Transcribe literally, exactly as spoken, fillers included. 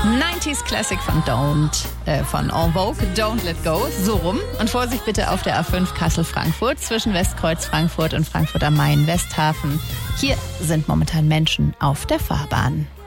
neunziger Classic von Don't, äh, von En Vogue, Don't Let Go, so rum. Und Vorsicht bitte auf der A fünf Kassel-Frankfurt zwischen Westkreuz Frankfurt und Frankfurt am Main Westhafen. Hier sind momentan Menschen auf der Fahrbahn.